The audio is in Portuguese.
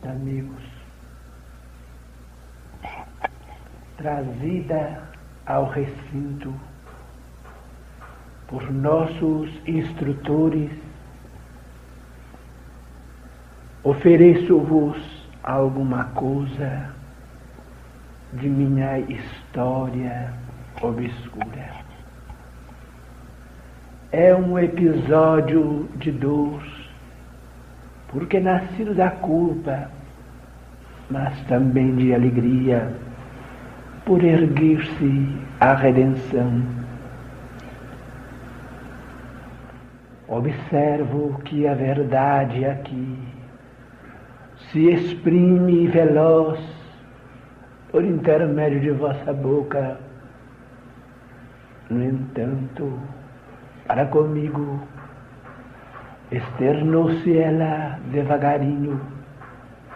amigos, trazida ao recinto por nossos instrutores, ofereço-vos alguma coisa de minha história obscura. É um episódio de dor, porque nascido da culpa, mas também de alegria, por erguer-se a redenção. Observo que a verdade aqui se exprime veloz por intermédio de vossa boca. No entanto, para comigo, externou-se ela devagarinho,